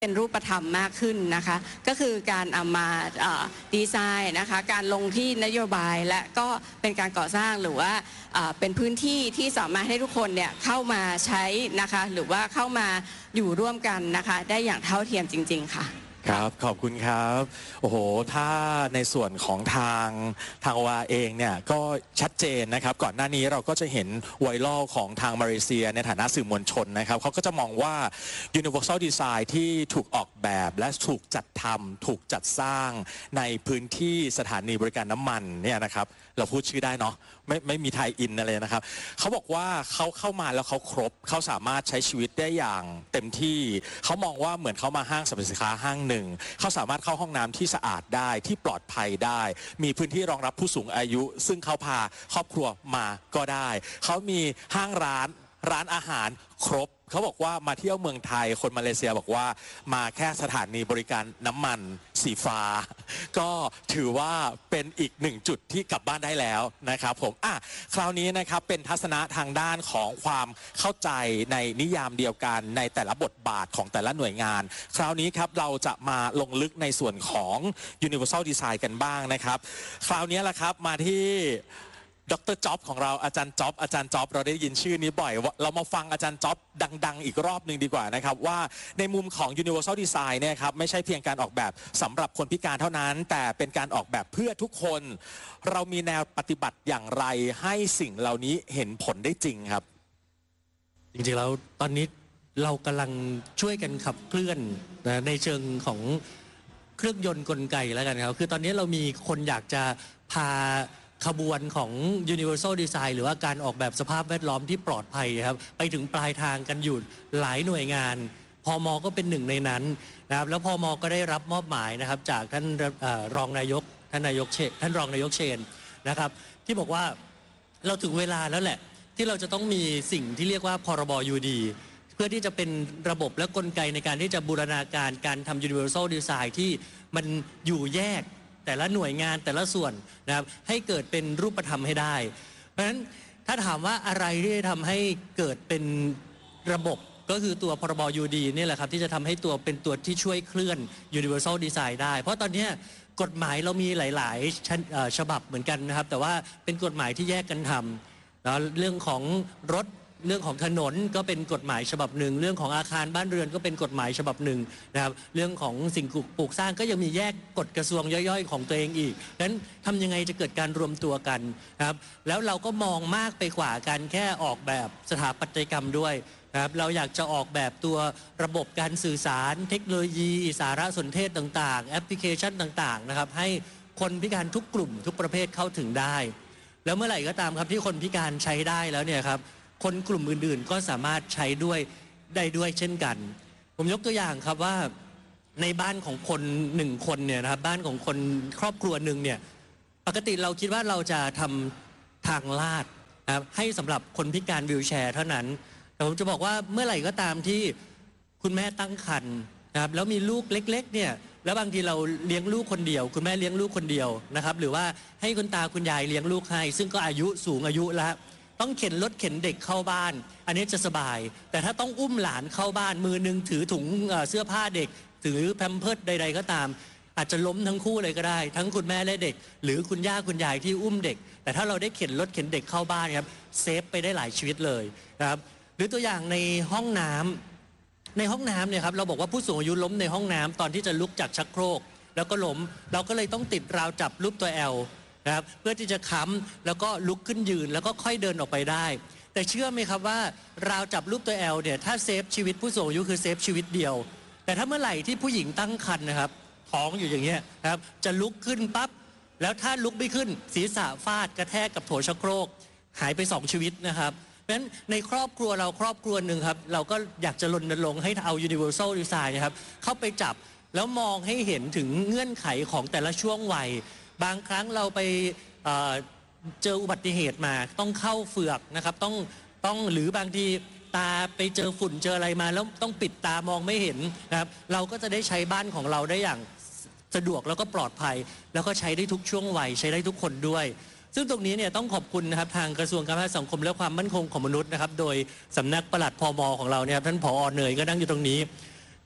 เป็นรูปธรรมมากขึ้นนะคะก็คือการเอามาดีไซน์นะคะการลงที่นโยบายและก็เป็นการก่อสร้างหรือว่าเป็นพื้นที่ที่สามารถให้ทุกคนเนี่ยเข้ามาใช้นะคะหรือว่าเข้ามาอยู่ร่วมกันนะคะได้อย่างเท่าเทียมจริงๆค่ะครับขอบคุณครับโอ้โหถ้าในส่วนของทางวาเองเนี่ยก็ชัดเจนนะครับก่อนหน้านี้เราก็จะเห็นไวรัลของทางมาเลเซียในฐานะสื่อมวลชนนะครับเขาก็จะมองว่า Universal Design ที่ถูกออกแบบและถูกจัดทำถูกจัดสร้างในพื้นที่สถานีบริการน้ำมันเนี่ยนะครับเราพูดชื่อได้เนาะไม่มีไทยอินอะไรนะครับเขาบอกว่าเขาเข้ามาแล้วเขาครบเขาสามารถใช้ชีวิตได้อย่างเต็มที่เขามองว่าเหมือนเขามาห้างสรรพสินค้าห้างหนึ่งเขาสามารถเข้าห้องน้ำที่สะอาดได้ที่ปลอดภัยได้มีพื้นที่รองรับผู้สูงอายุซึ่งเขาพาครอบครัวมาก็ได้เขามีห้างร้านอาหารครบเขาบอกว่ามาเที่ยวเมืองไทยคนมาเลเซียบอกว่ามาแค่สถานีบริการน้ำมันสีฟ้าก็ถือว่าเป็นอีกหนึ่งจุดที่กลับบ้านได้แล้วนะครับผมคราวนี้นะครับเป็นทัศนะทางด้านของความเข้าใจในนิยามเดียวกันในแต่ละบทบาทของแต่ละหน่วยงานคราวนี้ครับเราจะมาลงลึกในส่วนของ Universal Design กันบ้างนะครับคราวนี้แหละครับมาที่ดร.จ๊อบของเราอาจารย์จ๊อบเราได้ยินชื่อนี้บ่อยเรามาฟังอาจารย์จ๊อบดังๆอีกรอบหนึ่งดีกว่านะครับว่าในมุมของ Universal Design เนี่ยครับไม่ใช่เพียงการออกแบบสำหรับคนพิการเท่านั้นแต่เป็นการออกแบบเพื่อทุกคนเรามีแนวปฏิบัติอย่างไรให้สิ่งเหล่านี้เห็นผลได้จริงครับจริงๆแล้วตอนนี้เรากำลังช่วยกันขับเคลื่อนในเชิงของเครื่องยนต์กลไกแล้วกันครับคือตอนนี้เรามีคนอยากจะพาขบวนของ Universal Design หรือว่าการออกแบบสภาพแวดล้อมที่ปลอดภัยครับไปถึงปลายทางกันอยู่หลายหน่วยงานพม.ก็เป็นหนึ่งในนั้นนะครับแล้วพม.ก็ได้รับมอบหมายนะครับจากท่านรองนายกท่านรองนายกเชนนะครับที่บอกว่าเราถึงเวลาแล้วแหละที่เราจะต้องมีสิ่งที่เรียกว่าพรบ UD เพื่อที่จะเป็นระบบและกลไกในการที่จะบูรณาการการทำ Universal Design ที่มันอยู่แยกแต่ละหน่วยงานแต่ละส่วนนะครับให้เกิดเป็นรูปธรรมให้ได้เพราะฉะนั้นถ้าถามว่าอะไรที่จะทำให้เกิดเป็นระบบก็คือตัวพรบ UD นี่แหละครับที่จะทำให้ตัวเป็นตัวที่ช่วยเคลื่อน Universal Design ได้เพราะตอนนี้กฎหมายเรามีหลายๆฉบับเหมือนกันนะครับแต่ว่าเป็นกฎหมายที่แยกกันทำแล้วเรื่องของรถเรื่องของถนนก็เป็นกฎหมายฉบับหนึ่งเรื่องของอาคารบ้านเรือนก็เป็นกฎหมายฉบับหนึ่งนะครับเรื่องของสิ่งปลูกสร้างก็ยังมีแยกกฎกระทรวงย่อยๆของตัวเองอีกนั้นทำยังไงจะเกิดการรวมตัวกันนะครับแล้วเราก็มองมากไปกว่าการแค่ออกแบบสถาปัตยกรรมด้วยนะครับเราอยากจะออกแบบตัวระบบการสื่อสารเทคโนโลยีสารสนเทศต่างๆแอปพลิเคชันต่างๆนะครับให้คนพิการทุกกลุ่มทุกประเภทเข้าถึงได้แล้วเมื่อไหร่ก็ตามครับที่คนพิการใช้ได้แล้วเนี่ยครับคนกลุ่มอื่นๆก็สามารถใช้ได้ด้วยเช่นกันผมยกตัวอย่างครับว่าในบ้านของคนหนึ่งคนเนี่ยนะครับบ้านของคนครอบครัวหนึ่งเนี่ยปกติเราคิดว่าเราจะทำทางลาดนะครับให้สำหรับคนพิการวีลแชร์เท่านั้นแต่ผมจะบอกว่าเมื่อไหร่ก็ตามที่คุณแม่ตั้งครรภ์นะครับแล้วมีลูกเล็กๆเนี่ยแล้วบางทีเราเลี้ยงลูกคนเดียวคุณแม่เลี้ยงลูกคนเดียวนะครับหรือว่าให้คุณตาคุณยายเลี้ยงลูกให้ซึ่งก็สูงอายุแล้วต้องเข็นรถเข็นเด็กเข้าบ้านอันนี้จะสบายแต่ถ้าต้องอุ้มหลานเข้าบ้านมือนึงถือถุงเสื้อผ้าเด็กถือแพมเพิร์สใดๆก็ตามอาจจะล้มทั้งคู่เลยก็ได้ทั้งคุณแม่และเด็กหรือคุณย่าคุณยายที่อุ้มเด็กแต่ถ้าเราได้เข็นรถเข็นเด็กเข้าบ้านครับเซฟไปได้หลายชีวิตเลยนะครับหรือตัวอย่างในห้องน้ำเนี่ยครับเราบอกว่าผู้สูงอายุล้มในห้องน้ำตอนที่จะลุกจากชักโครกแล้วก็ล้มเราก็เลยต้องติดราวจับรูปตัว Lนะครับเพื่อที่จะค้ำแล้วก็ลุกขึ้นยืนแล้วก็ค่อยเดินออกไปได้แต่เชื่อไหมครับว่าราวจับรูปตัว L เนี่ยถ้าเซฟชีวิตผู้สูงอายุคือเซฟชีวิตเดียวแต่ถ้าเมื่อไหร่ที่ผู้หญิงตั้งครรภ์นะครับท้องอยู่อย่างเงี้ยนะครับจะลุกขึ้นปั๊บแล้วถ้าลุกไม่ขึ้นศีรษะฟาดกระแทกกับโถชักโครกหายไป2ชีวิตนะครับเพราะฉะนั้นในครอบครัวเราครอบครัวหนึ่งครับเราก็อยากจะรณรงค์ให้เอา Universal Design นะครับเข้าไปจับแล้วมองให้เห็นถึงเงื่อนไขของแต่ละช่วงวัยบางครั้งเราไปเจออุบัติเหตุมาต้องเข้าเฝือกนะครับต้องหรือบางทีตาไปเจอฝุ่นเจออะไรมาแล้วต้องปิดตามองไม่เห็นนะครับเราก็จะได้ใช้บ้านของเราได้อย่างสะดวกแล้วก็ปลอดภัยแล้วก็ใช้ได้ทุกช่วงวัยใช้ได้ทุกคนด้วยซึ่งตรงนี้เนี่ยต้องขอบคุณนะครับทางกระทรวงการพัฒนาสังคมและความมั่นคงของมนุษย์นะครับโดยสำนักปลัดพม.ของเราเนี่ยท่านผอ.เนยก็นั่งอยู่ตรงนี้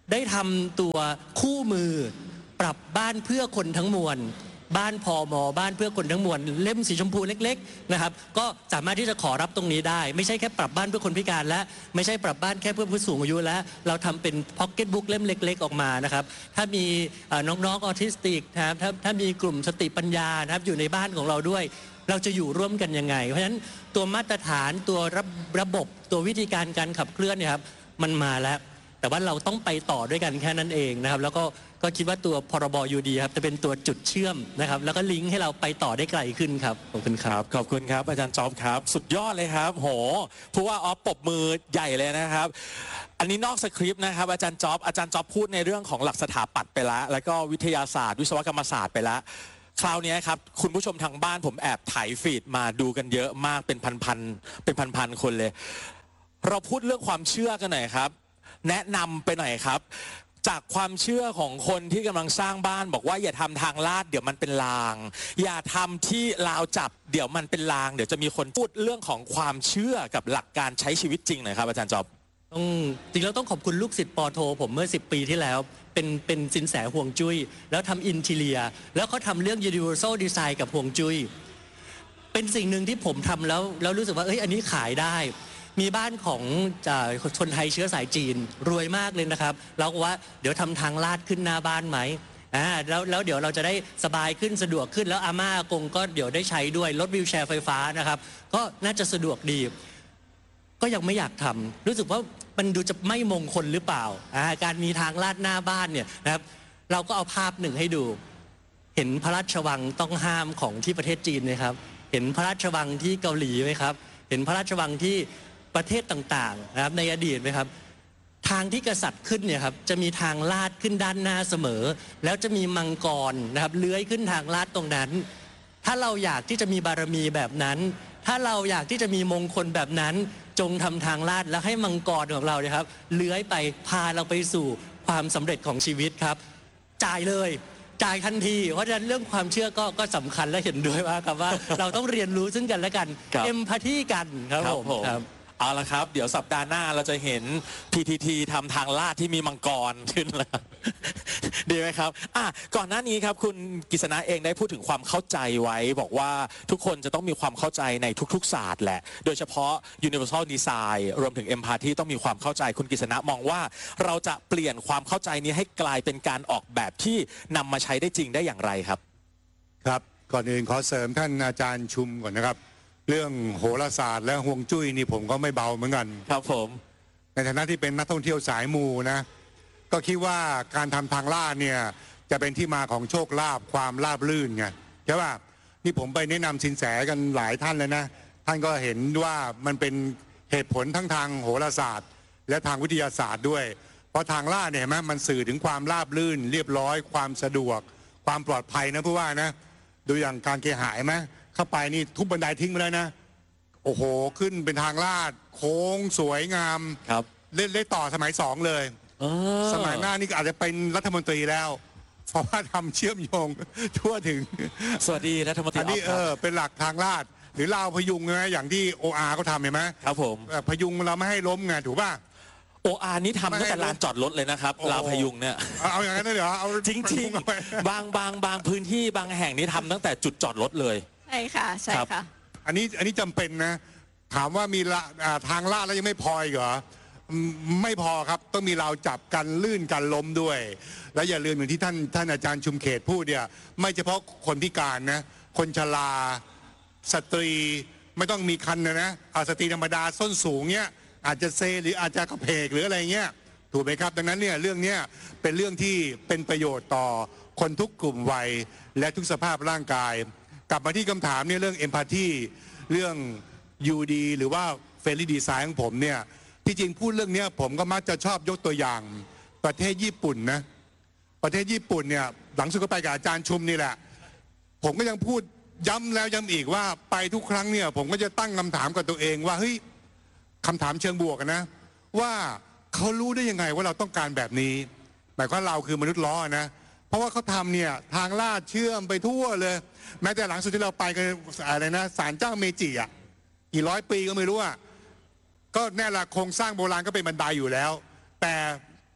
ได้ทำตัวคู่มือปรับบ้านเพื่อคนทั้งมวลบ้านพมบ้านเพื่อคนทั้งมวลเล่มสีชมพูเล็กๆนะครับก็สามารถที่จะขอรับตรงนี้ได้ไม่ใช่แค่ปรับบ้านเพื่อคนพิการและไม่ใช่ปรับบ้านแค่เพื่อผู้สูงอายุและเราทำเป็นพ็อกเก็ตบุ๊กเล่มเล็กๆออกมานะครับถ้ามีน้องๆออทิสติกนะครับถ้ามีกลุ่มสติปัญญานะครับอยู่ในบ้านของเราด้วยเราจะอยู่ร่วมกันยังไงเพราะฉะนั้นตัวมาตรฐานตัวระบบตัววิธีการการขับเคลื่อนเนี่ยครับมันมาแล้วแต่ว่าเราต้องไปต่อด้วยกันแค่นั้นเองนะครับแล้วก็คิดว่าตัวพรบยูดีครับจะเป็นตัวจุดเชื่อมนะครับแล้วก็ลิงก์ให้เราไปต่อได้ไกลขึ้นครับขอบคุณครับขอบคุณครับอาจารย์จ๊อบครับสุดยอดเลยครับโหผู้ว่าออฟปรบมือใหญ่เลยนะครับอันนี้นอกสคริปต์นะครับอาจารย์จ๊อบพูดในเรื่องของหลักสถาปัตย์ไปแล้วก็วิทยาศาสตร์วิศวกรรมศาสตร์ไปแล้วคราวนี้ครับคุณผู้ชมทางบ้านผมแอบถ่ายฟีดมาดูกันเยอะมากเป็นพันคนเลยเราพูดเรื่องความเชื่อกันหน่อยครับแนะนำไปหน่อยครับจากความเชื่อของคนที่กำลังสร้างบ้านบอกว่าอย่าทำทางลาดเดี๋ยวมันเป็นรางอย่าทำที่ราวจับเดี๋ยวมันเป็นรางเดี๋ยวจะมีคนพูดเรื่องของความเชื่อกับหลักการใช้ชีวิตจริงหน่อยครับอาจารย์จ๊อบจริงแล้วต้องขอบคุณลูกศิษย์ปอโทผมเมื่อ10 ปีที่แล้วเป็นสินแสห่วงจุ้ยแล้วทำอินทีเลียแล้วเขาทำเรื่อง universal design กับห่วงจุ้ยเป็นสิ่งหนึ่งที่ผมทำแล้วรู้สึกว่าอันนี้ขายได้มีบ้านของคนไทยเชื้อสายจีนรวยมากเลยนะครับเราก็ว่าเดี๋ยวทำทางลาดขึ้นหน้าบ้านไหมแล้วเดี๋ยวเราจะได้สบายขึ้นสะดวกขึ้นแล้วอาม่าอากงก็เดี๋ยวได้ใช้ด้วยรถวีลแชร์ไฟฟ้านะครับก็น่าจะสะดวกดีก็ยังไม่อยากทำรู้สึกว่ามันดูจะไม่มงคลหรือเปล่าการมีทางลาดหน้าบ้านเนี่ยนะครับเราก็เอาภาพหนึ่งให้ดูเห็นพระราชวังต้องห้ามของที่ประเทศจีนไหมครับเห็นพระราชวังที่เกาหลีไหมครับเห็นพระราชวังที่ประเทศต่างๆนะครับในอดีตไหมครับทางที่กษัตริย์ขึ้นเนี่ยครับจะมีทางลาดขึ้นด้านหน้าเสมอแล้วจะมีมังกรนะครับเลื้อยขึ้นทางลาดตรงนั้นถ้าเราอยากที่จะมีบารมีแบบนั้นถ้าเราอยากที่จะมีมงคลแบบนั้นจงทำทางลาดแล้วให้มังกรของเราเนี่ยครับเลื้อยไปพาเราไปสู่ความสำเร็จของชีวิตครับจ่ายเลยจ่ายทันทีเพราะฉะนั้นเรื่องความเชื่อก็สำคัญและเห็นด้วยว่าครับว่าเราต้องเรียนรู้ซึ่งกันและกันเอมพัตตีกันครับผมเอาละครับเดี๋ยวสัปดาห์หน้าเราจะเห็น PTT ทำทางลาดที่มีมังกรขึ้นแล้วดีไหมครับก่อนหน้านี้ครับคุณกิษณะเองได้พูดถึงความเข้าใจไว้บอกว่าทุกคนจะต้องมีความเข้าใจในทุกๆศาสตร์แหละโดยเฉพาะ Universal Design รวมถึง Empathy ต้องมีความเข้าใจคุณกิษณะมองว่าเราจะเปลี่ยนความเข้าใจนี้ให้กลายเป็นการออกแบบที่นำมาใช้ได้จริงได้อย่างไรครับครับก่อนอื่นขอเสริมท่านอาจารย์ชุมก่อนนะครับเรื่องโหราศาสตร์และฮวงจุ้ยนี่ผมก็ไม่เบาเหมือนกันครับผมในฐานะที่เป็นนักท่องเที่ยวสายมูนะก็คิดว่าการทำทางลาดเนี่ยจะเป็นที่มาของโชคลาภความราบรื่นไงใช่ป่ะนี่ผมไปแนะนำสินแสกันหลายท่านเลยนะท่านก็เห็นว่ามันเป็นเหตุผลทั้งทางโหราศาสตร์และทางวิทยาศาสตร์ด้วยเพราะทางลาดเนี่ยเห็นไหมมันสื่อถึงความราบรื่นเรียบร้อยความสะดวกความปลอดภัยนะผู้ว่านะดูอย่างการเคหะไหมเข้าไปนี่ทุบบันไดทิ้งไปเลยนะโอ้โหขึ้นเป็นทางลาดโค้งสวยงามครับเล่นต่อสมัย2เลยสมัยหน้านี่อาจจะเป็นรัฐมนตรีแล้วเพราะว่าทำเชื่อมโยงทั่วถึงสวัสดีรัฐมนตรีอันนี้เป็นหลักทางลาดหรือราวพยุงนะอย่างที่ OR เขาทำเห็นไหมครับผมพยุงเราไม่ให้ล้มไงถูกป่ะ OR นี่ทำตั้งแต่ลานจอดรถเลยนะครับราวพยุงเนี่ยเอาอย่างนั้นเลยเหรอเอาจริงๆบางพื้นที่บางแห่งนี้ทำตั้งแต่จุดจอดรถเลยใช่ค่ะใช่ค่ะอันนี้จำเป็นนะถามว่ามีทางลาดแล้วยังไม่พอเหรอไม่พอครับต้องมีราวจับกันลื่นกันล้มด้วยและอย่าลืมอย่างที่ท่านอาจารย์ชุมเขตพูดเนี่ยไม่เฉพาะคนพิการนะคนชราสตรีไม่ต้องมีคันนะสตรีธรรมดาส้นสูงเนี่ยอาจจะเซหรืออาจจะกระเพกหรืออะไรเงี้ยถูกไหมครับดังนั้นเนี่ยเรื่องนี้เป็นเรื่องที่เป็นประโยชน์ต่อคนทุกกลุ่มวัยและทุกสภาพร่างกายกลับมาที่คำถามเนี่ยเรื่องเอมพัตตีเรื่อง UD หรือว่าเฟรนลี่ดีไซน์ของผมเนี่ยที่จริงพูดเรื่องนี้ผมก็มักจะชอบยกตัวอย่างประเทศญี่ปุ่นนะประเทศญี่ปุ่นเนี่ยหลังสุดก็ไปกับอาจารย์ชุมนี่แหละผมก็ยังพูดย้ำแล้วย้ำอีกว่าไปทุกครั้งเนี่ยผมก็จะตั้งคำถามกับตัวเองว่าเฮ้ยคำถามเชิงบวกนะว่าเขารู้ได้ยังไงว่าเราต้องการแบบนี้หมายความเราคือมนุษย์ล้อนะเพราะว่าเขาทำเนี่ยทางลาดเชื่อมไปทั่วเลยแม้แต่หลังสุดที่เราไปกันอะไรนะศาลเจ้าเมจิอ่ะกี่ร้อยปีก็ไม่รู้อ่ะก็แน่ละโครงสร้างโบราณก็เป็นบันไดอยู่แล้วแต่เข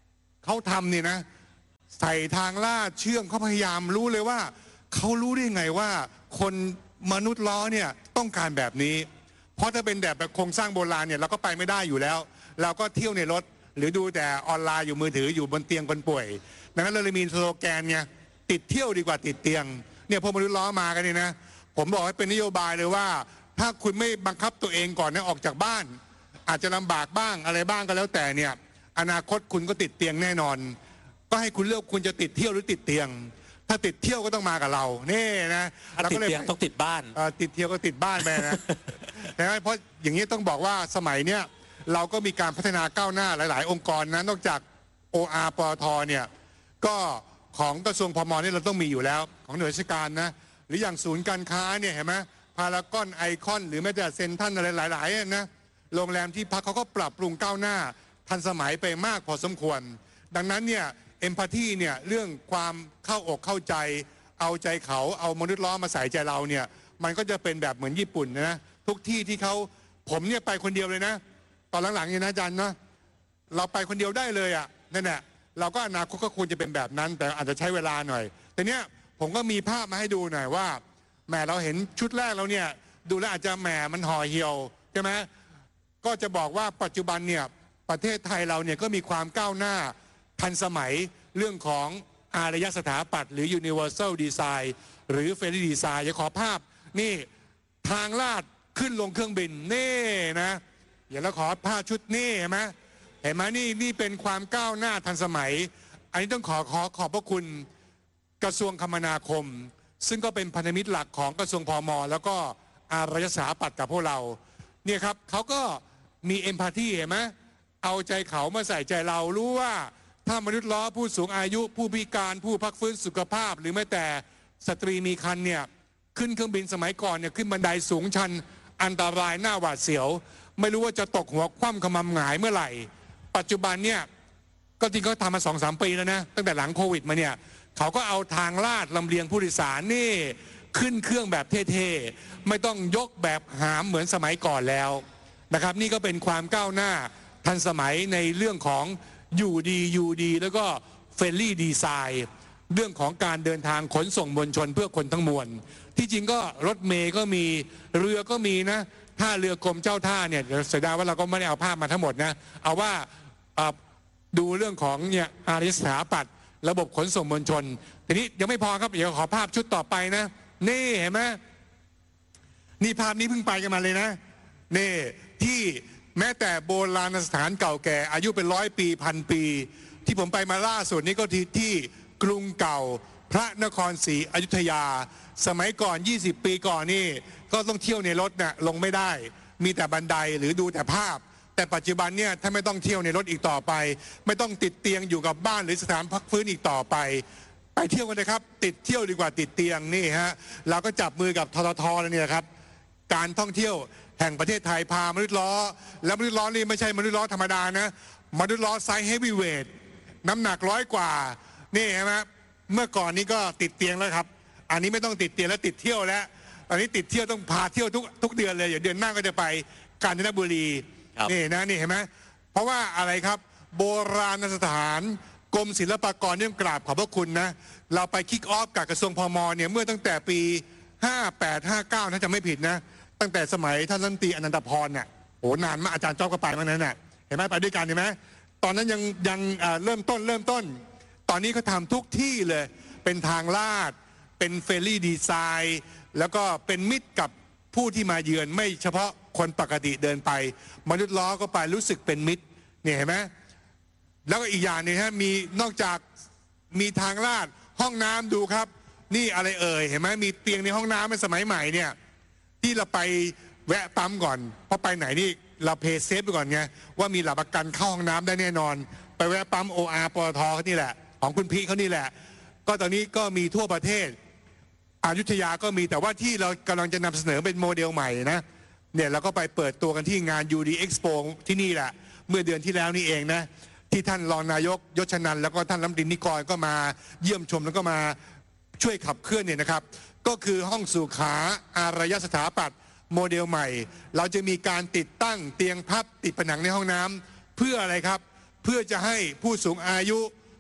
เขาทำเนี่ยนะใส่ทางลาดเชื่อมเขาพยายามรู้เลยว่าเขารู้ได้ไงว่าคนมนุษย์ล้อเนี่ยต้องการแบบนี้เพราะถ้าเป็นแบบโครงสร้างโบราณเนี่ยเราก็ไปไม่ได้อยู่แล้วเราก็เที่ยวในรถหรือดูแต่ออนไลน์อยู่มือถืออยู่บนเตียงคนป่วยดังนั้นเราเลยมีสโลแกนเนี่ยติดเที่ยวดีกว่าติดเตียงเนี่ยพอมนุษย์ล้อมากันเนี่ยนะผมบอกให้เป็นนโยบายเลยว่าถ้าคุณไม่บังคับตัวเองก่อนนะออกจากบ้านอาจจะลำบากบ้างอะไรบ้างก็แล้วแต่เนี่ยอนาคตคุณก็ติดเตียงแน่นอนก็ให้คุณเลือกคุณจะติดเที่ยวหรือติดเตียงถ้าติดเที่ยวก็ต้องมากับเรานี่นะถ้าติดเตียงต้องติดบ้านติดเที่ยวก็ติดบ้านไปนะแต่เพราะอย่างนี้ต้องบอกว่าสมัยเนี้ยเราก็มีการพัฒนาก้าวหน้าหลายๆองค์กรนะนอกจาก OR ปตทเนี่ยก็ของกระทรวงพมนี่เราต้องมีอยู่แล้วของหน่วยราชการนะหรืออย่างศูนย์การค้าเนี่ยเห็นไหมพารากอนไอคอนหรือแม้แต่เซ็นทรัลอะไรหลายๆนะโรงแรมที่พักเขาก็ปรับปรุงก้าวหน้าทันสมัยไปมากพอสมควรดังนั้นเนี่ยเอมพัตตีเนี่ยเรื่องความเข้าอกเข้าใจเอาใจเขาเอามนุษย์ล้อมาใส่ใจเราเนี่ยมันก็จะเป็นแบบเหมือนญี่ปุ่นนะทุกที่ที่เขาผมเนี่ยไปคนเดียวเลยนะตอนหลังๆเนี่ยนะอาจารย์เนาะเราไปคนเดียวได้เลยอ่ะนั่นแหละเราก็อนาคตก็ควรจะเป็นแบบนั้นแต่อาจจะใช้เวลาหน่อยแต่เนี้ยผมก็มีภาพมาให้ดูหน่อยว่าแหมเราเห็นชุดแรกเราเนี่ยดูแล้วอาจจะแหมมันห่อเหี่ยวใช่ไหมก็จะบอกว่าปัจจุบันเนี่ยประเทศไทยเราเนี่ยก็มีความก้าวหน้าทันสมัยเรื่องของอารยสถาปัตย์หรือ Universal Design หรือ Fairy Design จะขอภาพนี่ทางลาดขึ้นลงเครื่องบินนี่นะเดี๋ยวเราขอภาพชุดนี่เห็นไหมนี่เป็นความก้าวหน้าทันสมัยอันนี้ต้องขอบพระคุณกระทรวงคมนาคมซึ่งก็เป็นพันธมิตรหลักของกระทรวงพม.แล้วก็อารยสถาปัตย์กับพวกเราเนี่ยครับเขาก็มีเอมพัตตีเห็นไหมเอาใจเขามาใส่ใจเรารู้ว่าถ้ามนุษย์ล้อผู้สูงอายุผู้พิการผู้พักฟื้นสุขภาพหรือแม้แต่สตรีมีครรภ์เนี่ยขึ้นเครื่องบินสมัยก่อนเนี่ยขึ้นบันไดสูงชันอันตรายหน้าหวาดเสียวไม่รู้ว่าจะตกหัวคว่ำขมำหงายเมื่อไหร่ปัจจุบันเนี่ยก็จริงก็ทำมา 2-3 ปีแล้วนะตั้งแต่หลังโควิดมาเนี่ยเขาก็เอาทางลาดลำเลียงผู้โดยสารนี่ขึ้นเครื่องแบบเท่ๆไม่ต้องยกแบบหามเหมือนสมัยก่อนแล้วนะครับนี่ก็เป็นความก้าวหน้าทันสมัยในเรื่องของอยู่ดีแล้วก็เฟรนลี่ดีไซน์เรื่องของการเดินทางขนส่งมวลชนเพื่อคนทั้งมวลที่จริงก็รถเมย์ก็มีเรือก็มีนะท่าเรือกรมเจ้าท่าเนี่ยเสียดายว่าเราก็ไม่ได้เอาภาพมาทั้งหมดนะเอาว่าดูเรื่องของเนี่ยอารยสถาปัตย์ระบบขนส่งมวลชนทีนี้ยังไม่พอครับเดี๋ยวขอภาพชุดต่อไปนะนี่เห็นไหมนี่ภาพนี้เพิ่งไปกันมาเลยนะนี่ที่แม้แต่โบราณสถานเก่าแก่อายุเป็น100 ปี1,000 ปีที่ผมไปมาล่าสุดนี่ก็ที่กรุงเก่าพระนครศรีอยุธยาสมัยก่อน20 ปีก่อนนี่ก็ต้องเที่ยวในรถเนี่ยลงไม่ได้มีแต่บันไดหรือดูแต่ภาพแต่ปัจจุบันเนี่ยถ้าไม่ต้องเที่ยวในรถอีกต่อไปไม่ต้องติดเตียงอยู่กับบ้านหรือสถานพักฟื้นอีกต่อไปไปเที่ยวกันนะครับติดเที่ยวดีกว่าติดเตียงนี่ฮะเราก็จับมือกับททแล้วเนี่ยครับการท่องเที่ยวแห่งประเทศไทยพามนุษย์ล้อแล้วมนุษย์ล้อนี่ไม่ใช่มนุษย์ล้อธรรมดานะมนุษย์ล้อไซส์เฮฟวีเวทน้ำหนัก100 กว่านี่ใช่ไหมเมื่อก่อนนี้ก็ติดเตียงแล้วครับอันนี้ไม่ต้องติดเตียงแล้วติดเที่ยวแล้วตอนนี้ติดเที่ยวต้องพาเที่ยวทุกเดือนเลยอย่างเดือนหน้าก็จะไปกาญจนบุรีนี่นะนี่เห็นไหมเพราะว่าอะไรครับโบราณสถานกรมศิลปากรเนี่ยกราบขอบพระคุณนะเราไปคิกออฟกับกระทรวงพม.เนี่ยเมื่อตั้งแต่ปี58-59ถ้าจะไม่ผิดนะตั้งแต่สมัยท่านรัฐมนตรีอนันตพรเนี่ยโหนานมากอาจารย์จ๊อบก็ไปมานั้นน่ะเห็นไหมไปด้วยกันเห็นไหมตอนนั้นยังเริ่มต้นตอนนี้เขาทำทุกที่เลยเป็นทางลาดเป็นเฟรนลี่ดีไซน์แล้วก็เป็นมิตรกับผู้ที่มาเยือนไม่เฉพาะคนปกติเดินไปมนุษย์ล้อก็ไปรู้สึกเป็นมิตรเนี่ยเห็นไหมแล้วก็อีกอย่างนึงฮะมีนอกจากมีทางลาดห้องน้ำดูครับนี่อะไรเอ่ยเห็นไหมมีเตียงในห้องน้ำเป็นสมัยใหม่เนี่ยที่เราไปแวะปั๊มก่อนเพราะไปไหนนี่เราเพย์เซฟไปก่อนไงว่ามีหลักประกันเข้าห้องน้ำได้แน่นอนไปแวะปั๊ม OR ปตทเขานี่แหละของคุณพี่เขานี่แหละก็ตอนนี้ก็มีทั่วประเทศอยุธยาก็มีแต่ว่าที่เรากำลังจะนำเสนอเป็นโมเดลใหม่นะเนี่ยเราก็ไปเปิดตัวกันที่งาน UD Expo ที่นี่แหละเมื่อเดือนที่แล้วนี่เองนะที่ท่านรองนายกยศชนันท์แล้วก็ท่านรัฐมนตรีนิกรก็มาเยี่ยมชมแล้วก็มาช่วยขับเคลื่อนเนี่ยนะครับก็คือห้องสุขาอารยสถาปัตย์โมเดลใหม่เราจะมีการติดตั้งเตียงพับติดผนังในห้องน้ำเพื่ออะไรครับเพื่อจะให้ผู้สูงอายุ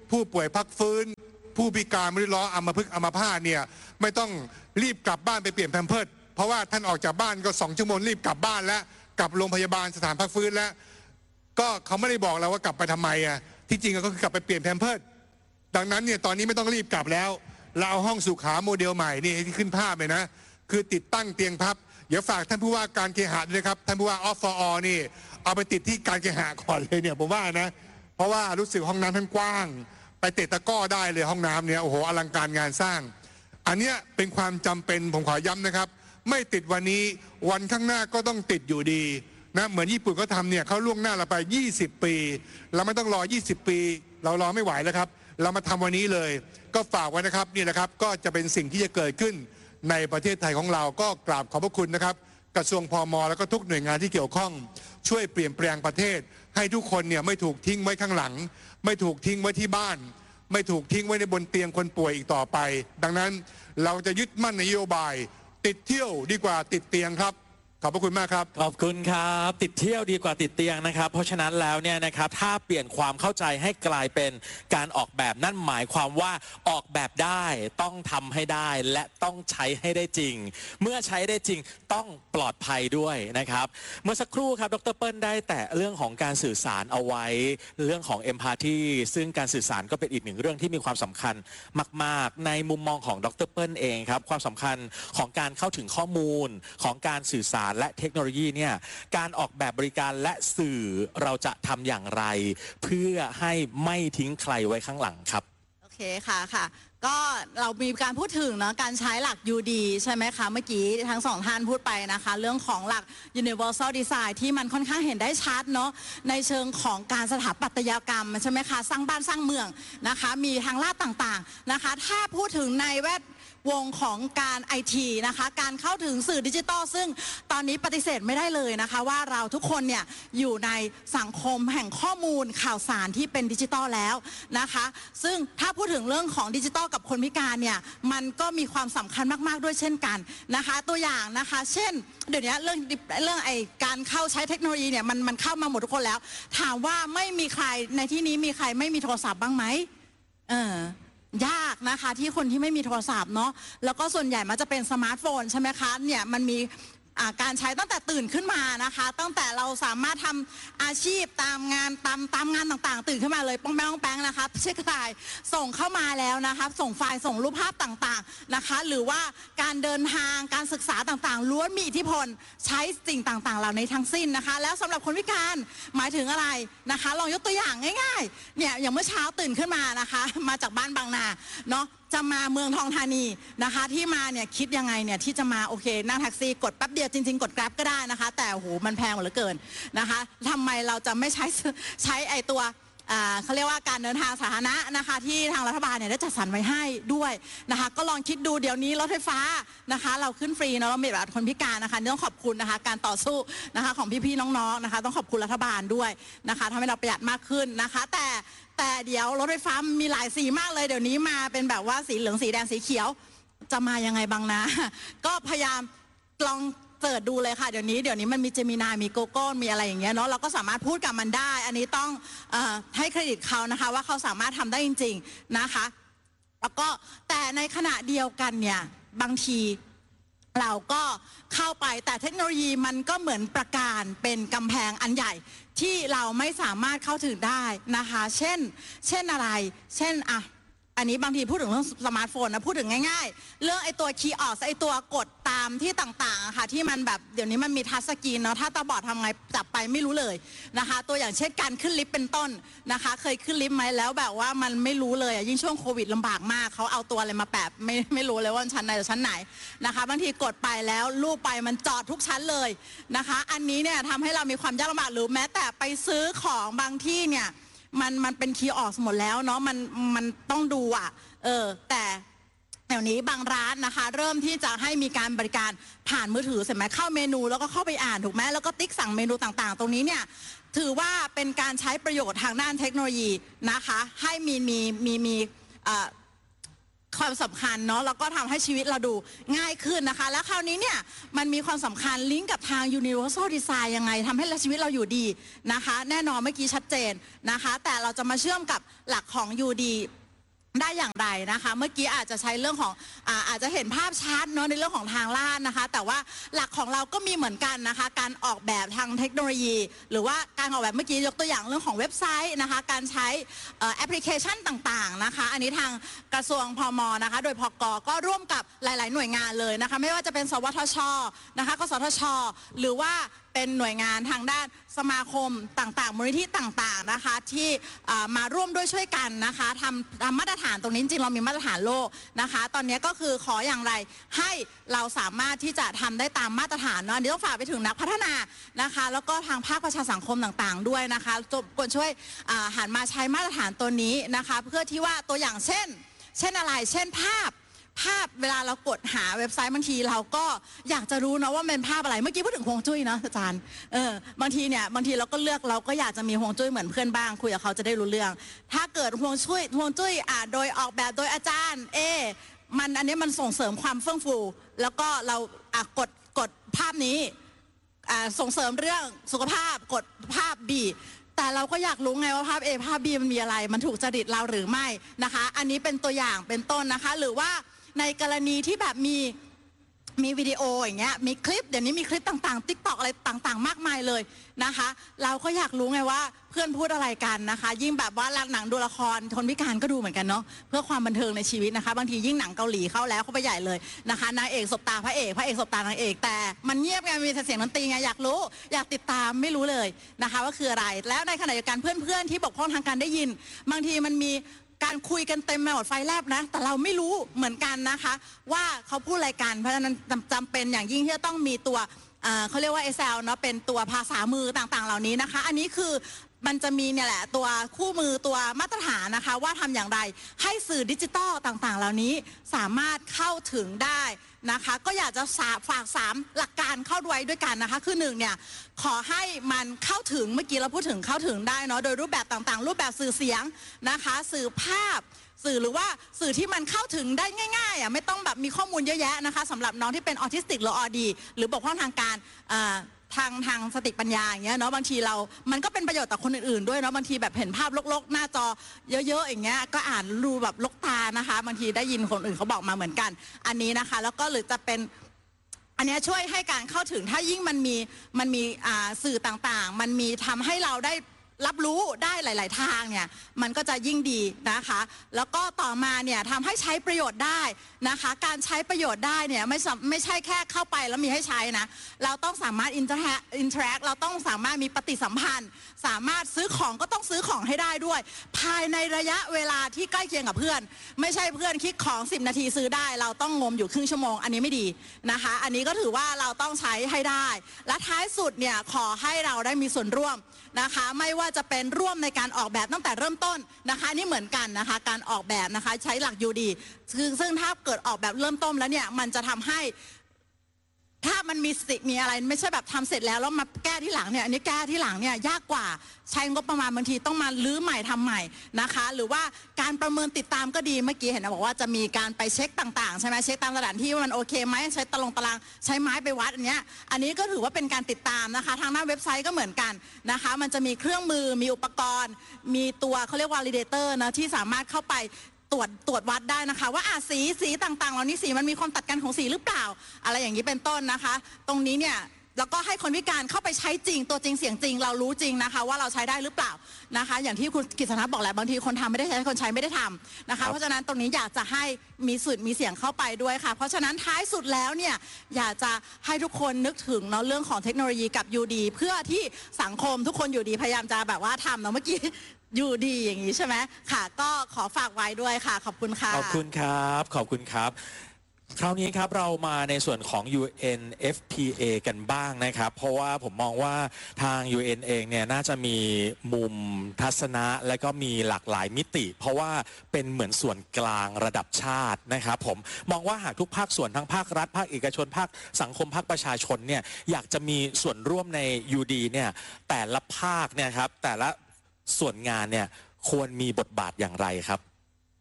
ผู้ป่วยพักฟื้น ผู้พิการไม่ได้ล้ออัมพฤกษ์อัมพาตเนี่ยไม่ต้องรีบกลับบ้านไปเปลี่ยนแพมเพิร์สเพราะว่าท่านออกจากบ้านก็2 ชั่วโมงรีบกลับบ้านแล้วกลับโรงพยาบาลสถานพักฟื้นแล้วก็เขาไม่ได้บอกเราว่ากลับไปทำไมอ่ะที่จริงก็คือกลับไปเปลี่ยนแพมเพิร์สดังนั้นเนี่ยตอนนี้ไม่ต้องรีบกลับแล้วเราเอาห้องสุขาโมเดลใหม่นี่ที่ขึ้นภาพเลยนะคือติดตั้งเตียงพับเดี๋ยวฝากท่านผู้ว่าการเคหะด้วยครับท่านผู้ว่าอฟอนี่เอาไปติดที่การเคหะก่อนเลยเนี่ยผมว่านะเพราะว่ารู้สึกห้องน้ำท่านกว้างไปเตะตะก้อได้เลยห้องน้ำเนี่ยโอ้โหอลังการงานสร้างอันเนี้ยเป็นความจำเป็นผมขอย้ำนะครับไม่ติดวันนี้วันข้างหน้าก็ต้องติดอยู่ดีนะเหมือนญี่ปุ่นก็ทำเนี่ยเขาล่วงหน้าเราไป20 ปีเราไม่ต้องรอ20 ปีเรารอไม่ไหวแล้วครับเรามาทำวันนี้เลยก็ฝากไว้นะครับนี่แหละครับก็จะเป็นสิ่งที่จะเกิดขึ้นในประเทศไทยของเราก็กราบขอบพระคุณนะครับกระทรวงพม.แล้วก็ทุกหน่วยงานที่เกี่ยวข้องช่วยเปลี่ยนแปลงประเทศให้ทุกคนเนี่ยไม่ถูกทิ้งไว้ข้างหลังไม่ถูกทิ้งไว้ที่บ้านไม่ถูกทิ้งไว้ในบนเตียงคนป่วยอีกต่อไปดังนั้นเราจะยึดมั่นในนโยบายติดเที่ยวดีกว่าติดเตียงครับขอบพระคุณมากครับขอบคุณครับติดเที่ยวดีกว่าติดเตียงนะครับเพราะฉะนั้นแล้วเนี่ยนะครับถ้าเปลี่ยนความเข้าใจให้กลายเป็นการออกแบบนั่นหมายความว่าออกแบบได้ต้องทำให้ได้และต้องใช้ให้ได้จริงเมื่อใช้ได้จริงต้องปลอดภัยด้วยนะครับเมื่อสักครู่ครับดร.เปิ้ลได้แต่เรื่องของการสื่อสารเอาไว้เรื่องของ Empathy ซึ่งการสื่อสารก็เป็นอีกหนึ่งเรื่องที่มีความสำคัญมากๆในมุมมองของดร.เปิ้ลเองครับความสำคัญของการเข้าถึงข้อมูลของการสื่อสารและเทคโนโลยีเนี่ยการออกแบบบริการและสื่อเราจะทำอย่างไรเพื่อให้ไม่ทิ้งใครไว้ข้างหลังครับโอเคค่ะก็เรามีการพูดถึงเนาะการใช้หลัก UD ใช่ไหมคะเมื่อกี้ทั้ง2 ท่านพูดไปนะคะเรื่องของหลัก Universal Design ที่มันค่อนข้างเห็นได้ชัดเนาะในเชิงของการสถาปัตยกรรมใช่ไหมคะสร้างบ้านสร้างเมืองนะคะมีทางลาดต่างๆนะคะถ้าพูดถึงในแวดวงของการ IT นะคะการเข้าถึงสื่อดิจิทัลซึ่งตอนนี้ปฏิเสธไม่ได้เลยนะคะว่าเราทุกคนเนี่ยอยู่ในสังคมแห่งข้อมูลข่าวสารที่เป็นดิจิทัลแล้วนะคะซึ่งถ้าพูดถึงเรื่องของดิจิทัลกับคนพิการเนี่ยมันก็มีความสำคัญมากๆด้วยเช่นกันนะคะตัวอย่างนะคะเช่นเดี๋ยวนี้เรื่องการเข้าใช้เทคโนโลยีเนี่ยมันเข้ามาหมดทุกคนแล้วถามว่าไม่มีใครในที่นี้มีใครไม่มีโทรศัพท์บ้างไหมยากนะคะที่คนที่ไม่มีโทรศัพท์เนาะแล้วก็ส่วนใหญ่มันจะเป็นสมาร์ทโฟนใช่ไหมคะเนี่ยมันมีการใช้ตั้งแต่ตื่นขึ้นมานะคะตั้งแต่เราสามารถทำอาชีพตามงานต่างๆตื่นขึ้นมาเลยป้องแป้งนะคะเช็คไลน์ส่งเข้ามาแล้วนะคะส่งไฟล์ส่งรูปภาพต่างๆนะคะหรือว่าการเดินทางการศึกษาต่างๆล้วนมีอิทธิพลใช้สิ่งต่างๆเหล่านี้ทั้งสิ้นนะคะแล้วสำหรับคนพิการหมายถึงอะไรนะคะลองยกตัวอย่างง่ายๆเนี่ยอย่างเมื่อเช้าตื่นขึ้นมานะคะมาจากบ้านบางนาเนาะจะมาเมืองทองธานีนะคะที่มาเนี่ยคิดยังไงเนี่ยที่จะมาโอเคนั่งแท็กซี่กดแป๊บเดียวจริงๆกด Grab ก็ได้นะคะแต่โอ้โหมันแพงเหลือเกินนะคะทำไมเราจะไม่ใช้ไอตัวเขาเรียกว่าการเดินทางสาธารณะนะคะที่ทางรัฐบาลเนี่ยได้จัดสรรไว้ให้ด้วยนะคะก็ลองคิดดูเดี๋ยวนี้รถไฟฟ้านะคะเราขึ้นฟรีเนาะเรามีบัตรคนพิการนะคะต้องขอบคุณนะคะการต่อสู้นะคะของพี่ๆน้องๆนะคะต้องขอบคุณรัฐบาลด้วยนะคะทำให้เราประหยัดมากขึ้นนะคะแต่เดี๋ยวรถไฟฟ้ามีหลายสีมากเลยเดี๋ยวนี้มาเป็นแบบว่าสีเหลืองสีแดงสีเขียวจะมายังไงบ้างนะก็พยายามลองเสิร์ชดูเลยค่ะเดี๋ยวนี้มันมีเจมินามีโกโก้มีอะไรอย่างเงี้ยเนาะเราก็สามารถพูดกับมันได้อันนี้ต้องให้เครดิตเขานะคะว่าเขาสามารถทำได้จริงๆนะคะแล้วก็แต่ในขณะเดียวกันเนี่ยบางทีเราก็เข้าไปแต่เทคโนโลยีมันก็เหมือนประการเป็นกำแพงอันใหญ่ที่เราไม่สามารถเข้าถึงได้นะคะเช่นอะไรเช่นอันนี้บางทีพูดถึงเรื่องสมาร์ทโฟนนะพูดถึงง่ายๆเรื่องไอตัวคีย์ออสไอตัวกดตามที่ต่างๆค่ะที่มันแบบเดี๋ยวนี้มันมีทัชสกรีนเนาะถ้าตาบอดทำไงจับไปไม่รู้เลยนะคะตัวอย่างเช่นการขึ้นลิฟต์เป็นต้นนะคะเคยขึ้นลิฟต์ไหมแล้วแบบว่ามันไม่รู้เลยยิ่งช่วงโควิดลำบากมากเขาเอาตัวอะไรมาแปะไม่รู้เลยว่าชั้นไหนหรือชั้นไหนนะคะบางทีกดไปแล้วลูบไปมันจอดทุกชั้นเลยนะคะอันนี้เนี่ยทำให้เรามีความยากลำบากหรือแม้แต่ไปซื้อของบางที่เนี่ยมันเป็นคีย์ออสหมดแล้วเนาะมันต้องดูแต่เดี๋ยวนี้บางร้านนะคะเริ่มที่จะให้มีการบริการผ่านมือถือใช่ไหมเข้าเมนูแล้วก็เข้าไปอ่านถูกไหมแล้วก็ติ๊กสั่งเมนูต่างๆตรงนี้เนี่ยถือว่าเป็นการใช้ประโยชน์ทางด้านเทคโนโลยีนะคะให้มีความสำคัญเนาะแล้วก็ทำให้ชีวิตเราดูง่ายขึ้นนะคะแล้วคราวนี้เนี่ยมันมีความสำคัญลิงก์กับทาง Universal Design ยังไงทำให้ชีวิตเราอยู่ดีนะคะแน่นอนเมื่อกี้ชัดเจนนะคะแต่เราจะมาเชื่อมกับหลักของ UDได้อย่างไรนะคะเมื่อกี้อาจจะใช้เรื่องของอาจจะเห็นภาพชัดเนาะในเรื่องของทางลาดนะคะแต่ว่าหลักของเราก็มีเหมือนกันนะคะการออกแบบทางเทคโนโลยีหรือว่าการออกแบบเมื่อกี้ยกตัวอย่างเรื่องของเว็บไซต์นะคะการใช้แอปพลิเคชันต่างๆนะคะอันนี้ทางกระทรวงพมนะคะโดยพก.ก็ร่วมกับหลายๆหน่วยงานเลยนะคะไม่ว่าจะเป็นสวทช.นะคะกสทช.หรือว่าเป็นหน่วยงานทางด้านสมาคมต่างๆมูลนิธิต่างๆนะคะที่มาร่วมด้วยช่วยกันนะคะทำมาตรฐานตรงนี้จริงๆเรามีมาตรฐานโลกนะคะตอนนี้ก็คือขออย่างไรให้เราสามารถที่จะทำได้ตามมาตรฐานเนาะอันนี้ต้องฝากไปถึงนักพัฒนานะคะแล้วก็ทางภาคประชาสังคมต่างๆด้วยนะคะควรช่วยหันมาใช้มาตรฐานตัวนี้นะคะเพื่อที่ว่าตัวอย่างเช่นอะไรเช่นภาพเวลาเรากดหาเว็บไซต์บางทีเราก็อยากจะรู้นะว่าเป็นภาพอะไรเมื่อกี้พูดถึงฮวงจุ้ยนะอาจารย์บางทีเราก็เลือกเราก็อยากจะมีฮวงจุ้ยเหมือนเพื่อนบ้างคุยกับเขาจะได้รู้เรื่องถ้าเกิดฮวงจุ้ยโดยออกแบบโดยอาจารย์อันนี้มันส่งเสริมความเฟื่องฟูแล้วก็เรากดภาพนี้ส่งเสริมเรื่องสุขภาพกดภาพ Bแต่เราก็อยากรู้ไงว่าภาพ A ภาพ B มันมีอะไรมันถูกจริตเราหรือไม่นะคะอันนี้เป็นตัวอย่างเป็นต้นนะคะหรือว่าในกรณีที่แบบมีวิดีโออย่างเงี้ยมีคลิปเดี๋ยวนี้มีคลิปต่างๆ TikTok อะไรต่างๆมากมายเลยนะคะเราก็อยากรู้ไงว่าเพื่อนพูดอะไรกันนะคะยิ่งแบบว่าหนังดูละครคนพิการก็ดูเหมือนกันเนาะเพื่อความบันเทิงในชีวิตนะคะบางทียิ่งหนังเกาหลีเข้าแล้วเข้าไปใหญ่เลยนะคะนางเอกสบตาพระเอกสบตานางเอกแต่มันเงียบไงมีแต่เสียงดนตรีไงอยากรู้อยากติดตามไม่รู้เลยนะคะว่าคืออะไรแล้วในขณะเดียวกันเพื่อนๆที่บกพร่องทางการได้ยินบางทีมันมีการคุยกันเต็มไปหมดไฟแลบนะแต่เราไม่รู้เหมือนกันนะคะว่าเขาพูดอะไรกันเพราะฉะนั้นจำเป็นอย่างยิ่งที่จะต้องมีตัวเขาเรียกว่า Excel เนาะเป็นตัวภาษามือต่างๆเหล่านี้นะคะอันนี้คือมันจะมีเนี่ยแหละตัวคู่มือตัวมาตรฐานนะคะว่าทำอย่างไรให้สื่อดิจิตอลต่างๆเหล่านี้สามารถเข้าถึงได้นะคะก็อยากจะฝาก3หลักการเข้าด้วยกันนะคะคือ1เนี่ยขอให้มันเข้าถึงเมื่อกี้เราพูดถึงเข้าถึงได้เนาะโดยรูปแบบต่างๆรูปแบบสื่อเสียงนะคะสื่อภาพสื่อหรือว่าสื่อที่มันเข้าถึงได้ง่ายๆไม่ต้องแบบมีข้อมูลเยอะแยะนะคะสำหรับน้องที่เป็นออทิสติกหรืออ.ดีหรือบกพร่องทางการทางสติปัญญาอย่างเงี้ยเนาะบางทีมันก็เป็นประโยชน์ต่อคนอื่นๆด้วยเนาะบางทีแบบเห็นภาพลกๆหน้าจอเยอะๆอย่างเงี้ยก็อ่านดูแบบลกตานะคะบางทีได้ยินคนอื่นเขาบอกมาเหมือนกันอันนี้นะคะแล้วก็หรือจะเป็นอันนี้ช่วยให้การเข้าถึงถ้ายิ่งมันมีสื่อต่างๆมันมีทำให้เราได้รับรู้ได้หลายๆทางเนี่ยมันก็จะยิ่งดีนะคะแล้วก็ต่อมาเนี่ยทำให้ใช้ประโยชน์ได้นะคะการใช้ประโยชน์ได้เนี่ยไม่ใช่แค่เข้าไปแล้วมีให้ใช้นะเราต้องสามารถอินเทอร์แอคเราต้องสามารถมีปฏิสัมพันธ์สามารถซื้อของก็ต้องซื้อของให้ได้ด้วยภายในระยะเวลาที่ใกล้เคียงกับเพื่อนไม่ใช่เพื่อนคลิกของ10 นาทีซื้อได้เราต้องงมอยู่ครึ่งชั่วโมงอันนี้ไม่ดีนะคะอันนี้ก็ถือว่าเราต้องใช้ให้ได้และท้ายสุดเนี่ยขอให้เราได้มีส่วนร่วมนะคะไม่ว่าจะเป็นร่วมในการออกแบบตั้งแต่เริ่มต้นนะคะนี่เหมือนกันนะคะการออกแบบนะคะใช้หลัก UD ซึ่งถ้าเกิดออกแบบเริ่มต้นแล้วเนี่ยมันจะทำให้ถ้ามันมีอะไรไม่ใช่แบบทำเสร็จแล้วมาแก้ที่หลังเนี่ยอันนี้แก้ที่หลังเนี่ยยากกว่าใช้งบประมาณบางทีต้องมาลื้อใหม่ทำใหม่นะคะหรือว่าการประเมินติดตามก็ดีเมื่อกี้เห็นบอกว่าจะมีการไปเช็คต่างๆใช่ไหมเช็คตามสถานที่ว่ามันโอเคไหมใช้ตารางใช้ไม้ไปวัดอันนี้ก็ถือว่าเป็นการติดตามนะคะทางหน้าเว็บไซต์ก็เหมือนกันนะคะมันจะมีเครื่องมือมีอุปกรณ์มีตัวเขาเรียกว่า validator นะที่สามารถเข้าไปตรวจวัดได้นะคะว่าสีต่างๆเหล่านี้สีมันมีความตัดกันของสีหรือเปล่าอะไรอย่างนี้เป็นต้นนะคะตรงนี้เนี่ยแล้วก็ให้คนพิการเข้าไปใช้จริงตัวจริงเสียงจริงเรารู้จริงนะคะว่าเราใช้ได้หรือเปล่านะคะอย่างที่คุณกฤษณะบอกแหละบางทีคนทำไม่ได้ใช้คนใช้ไม่ได้ทำนะคะเพราะฉะนั้นตรงนี้อยากจะให้มีสุดมีเสียงเข้าไปด้วยค่ะเพราะฉะนั้นท้ายสุดแล้วเนี่ยอยากจะให้ทุกคนนึกถึงเนาะเรื่องของเทคโนโลยีกับ UD เพื่อที่สังคมทุกคนอยู่ดีพยายามจะแบบว่าทำเนาะเมื่อกี้อยู่ดีอย่างนี้ใช่ไหมค่ะก็ขอฝากไว้ด้วยค่ะขอบคุณค่ะขอบคุณครับขอบคุณครับคราวนี้ครับเรามาในส่วนของ UNFPA กันบ้างนะครับเพราะว่าผมมองว่าทาง UN เองเนี่ยน่าจะมีมุมทัศนะและก็มีหลากหลายมิติ เพราะว่าเป็นเหมือนส่วนกลางระดับชาตินะครับผมมองว่าหากทุกภาคส่วนทั้งภาครัฐภาคเอกชนภาคสังคมภาคประชาชนเนี่ยอยากจะมีส่วนร่วมใน UD เนี่ยแต่ละภาคเนี่ยครับแต่ละส่วนงานเนี่ยควรมีบทบาทอย่างไรครับ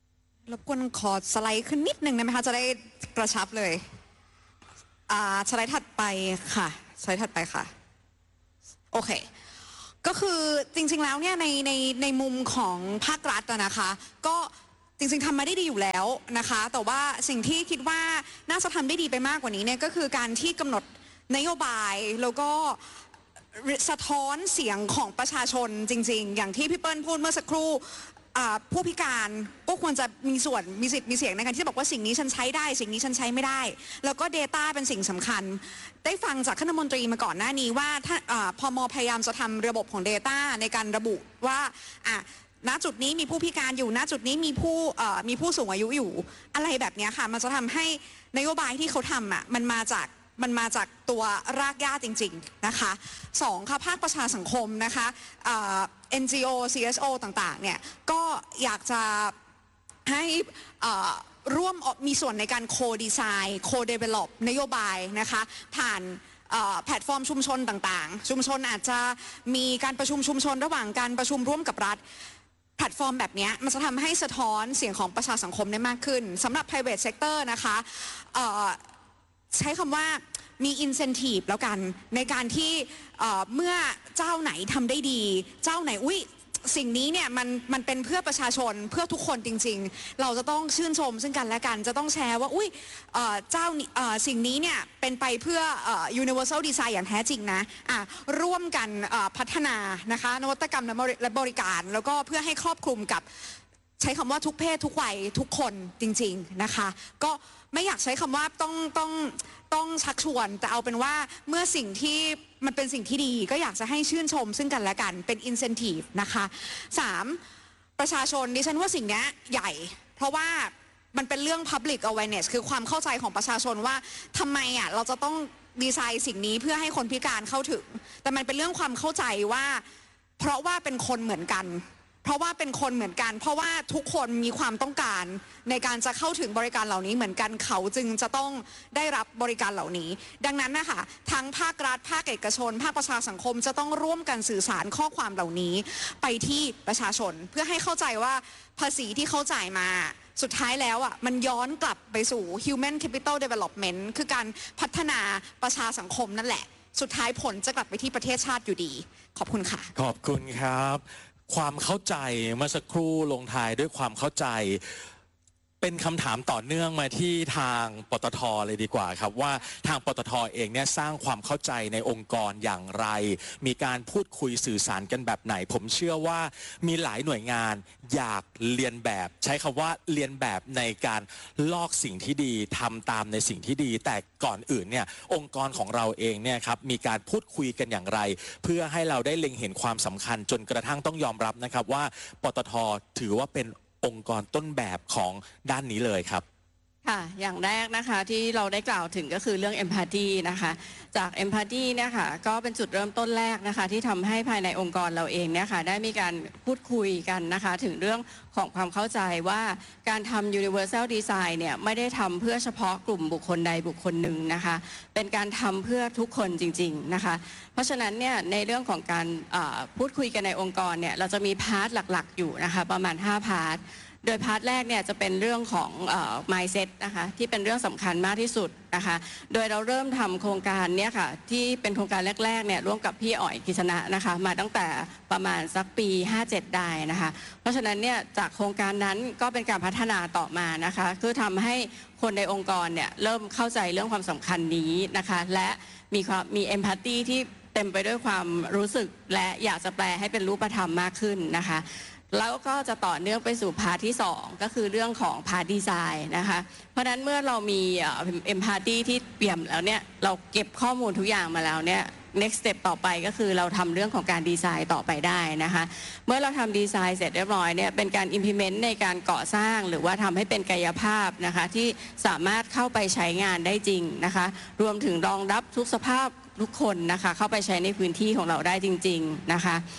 รบกวนขอสไลด์ขึ้นนิดนึงได้ไหมคะจะได้กระชับเลยสไลด์ถัดไปค่ะสไลด์ถัดไปค่ะโอเคก็คือจริงๆแล้วเนี่ยในมุมของภาครัฐนะคะก็จริงๆทำมาได้ดีอยู่แล้วนะคะแต่ว่าสิ่งที่คิดว่าน่าจะทำได้ดีไปมากกว่านี้เนี่ยก็คือการที่กำหนดนโยบายแล้วก็สะท้อนเสียงของประชาชนจริงๆอย่างที่พี่เปิ้ลพูดเมื่อสักครู่ผู้พิการก็ควรจะมีส่วนมีสิทธิ์มีเสียงในการที่จะบอกว่าสิ่งนี้ฉันใช้ได้สิ่งนี้ฉันใช้ไม่ได้แล้วก็ Data เป็นสิ่งสำคัญได้ฟังจากคณะมนตรีมาก่อนหน้านี้ว่าถ้าพม.พยายามจะทำระบบของ Data ในการระบุว่าณจุดนี้มีผู้พิการอยู่ณจุดนี้มีผู้สูงอายุอยู่อะไรแบบนี้ค่ะมันจะทำให้นโยบายที่เขาทำมันมาจากตัวรากหญ้าจริงๆนะคะ2ค่ะภาคประชาสังคมนะคะNGO CSO ต่างๆเนี่ยก็อยากจะให้ร่วมมีส่วนในการโคดีไซน์โคเดเวล็อปนโยบายนะคะผ่านแพลตฟอร์มชุมชนต่างๆชุมชนอาจจะมีการประชุมชุมชนระหว่างการประชุมร่วมกับรัฐแพลตฟอร์มแบบนี้มันจะทำให้สะท้อนเสียงของประชาสังคมได้มากขึ้นสำหรับ private sector นะคะใช้คำว่ามี incentive แล้วกันในการที่เมื่อเจ้าไหนทำได้ดีเจ้าไหนสิ่งนี้เนี่ยมันเป็นเพื่อประชาชนเพื่อทุกคนจริงๆเราจะต้องชื่นชมซึ่งกันและกันจะต้องแชร์ว่าสิ่งนี้เนี่ยเป็นไปเพื่อuniversal design อย่างแท้จริงนะร่วมกันพัฒนานะคะนวัตกรรมและบริการแล้วก็เพื่อให้ครอบคลุมกับใช้คำว่าทุกเพศทุกวัยทุกคนจริงๆนะคะก็ไม่อยากใช้คำว่าต้องชักชวนแต่เอาเป็นว่าเมื่อสิ่งที่มันเป็นสิ่งที่ดีก็อยากจะให้ชื่นชมซึ่งกันและกันเป็น incentive นะคะ3ประชาชนดิฉันว่าสิ่งนี้ใหญ่เพราะว่ามันเป็นเรื่อง public awareness คือความเข้าใจของประชาชนว่าทำไมเราจะต้องดีไซน์สิ่งนี้เพื่อให้คนพิการเข้าถึงแต่มันเป็นเรื่องความเข้าใจว่าเพราะว่าเป็นคนเหมือนกันเพราะว่าเป็นคนเหมือนกันเพราะว่าทุกคนมีความต้องการในการจะเข้าถึงบริการเหล่านี้เหมือนกันเขาจึงจะต้องได้รับบริการเหล่านี้ดังนั้นนะคะทั้งภาครัฐภาคเอกชนภาคประชาสังคมจะต้องร่วมกันสื่อสารข้อความเหล่านี้ไปที่ประชาชนเพื่อให้เข้าใจว่าภาษีที่เขาจ่ายมาสุดท้ายแล้วมันย้อนกลับไปสู่ human capital development คือการพัฒนาประชาสังคมนั่นแหละสุดท้ายผลจะกลับไปที่ประเทศชาติอยู่ดีขอบคุณค่ะขอบคุณครับความเข้าใจเมื่อสักครู่ลงท้ายด้วยความเข้าใจเป็นคำถามต่อเนื่องมาที่ทางปตท.เลยดีกว่าครับว่าทางปตท.เองเนี่ยสร้างความเข้าใจในองค์กรอย่างไรมีการพูดคุยสื่อสารกันแบบไหนผมเชื่อว่ามีหลายหน่วยงานอยากเรียนแบบใช้คำว่าเรียนแบบในการลอกสิ่งที่ดีทำตามในสิ่งที่ดีแต่ก่อนอื่นเนี่ยองค์กรของเราเองเนี่ยครับมีการพูดคุยกันอย่างไรเพื่อให้เราได้เล็งเห็นความสำคัญจนกระทั่งต้องยอมรับนะครับว่าปตท.ถือว่าเป็นองค์กรต้นแบบของด้านนี้เลยครับค่ะอย่างแรกนะคะที่เราได้กล่าวถึงก็คือเรื่อง empathy นะคะจาก empathy เนี่ยค่ะก็เป็นจุดเริ่มต้นแรกนะคะที่ทำให้ภายในองค์กรเราเองเนี่ยค่ะได้มีการพูดคุยกันนะคะถึงเรื่องของความเข้าใจว่าการทำ universal design เนี่ยไม่ได้ทำเพื่อเฉพาะกลุ่มบุคคลใดบุคคลหนึ่งนะคะเป็นการทำเพื่อทุกคนจริงๆนะคะเพราะฉะนั้นเนี่ยในเรื่องของการพูดคุยกันในองค์กรเนี่ยเราจะมีพาร์ทหลักๆอยู่นะคะประมาณ5พาร์ทโดยพาร์ทแรกเนี่ยจะเป็นเรื่องของmindset นะคะที่เป็นเรื่องสำคัญมากที่สุดนะคะโดยเราเริ่มทำโครงการเนี่ยค่ะที่เป็นโครงการแรกๆเนี่ยร่วมกับพี่อ๋อยกิษณะนะคะมาตั้งแต่ประมาณสักปี57ได้นะคะเพราะฉะนั้นเนี่ยจากโครงการนั้นก็เป็นการพัฒนาต่อมานะคะคือทำให้คนในองค์กรเนี่ยเริ่มเข้าใจเรื่องความสำคัญนี้นะคะและมี empathy ที่เต็มไปด้วยความรู้สึกและอยากจะแปลให้เป็นรูปธรรมมากขึ้นนะคะแล้วก็จะต่อเนื่องไปสู่พาร์ทที่2ก็คือเรื่องของพาร์ทดีไซน์นะคะเพราะฉะนั้นเมื่อเรามีเอมพาธีที่เปี่ยมแล้วเนี่ยเราเก็บข้อมูลทุกอย่างมาแล้วเนี่ย next step ต่อไปก็คือเราทำเรื่องของการดีไซน์ต่อไปได้นะคะเมื่อเราทำดีไซน์เสร็จเรียบร้อยเนี่ยเป็นการ implement ในการก่อสร้างหรือว่าทำให้เป็นกายภาพนะคะที่สามารถเข้าไปใช้งานได้จริงนะคะรวมถึงรองรับทุกสภาพทุกคนนะคะเข้าไปใช้ในพื้นที่ของเราได้จริงๆนะคะ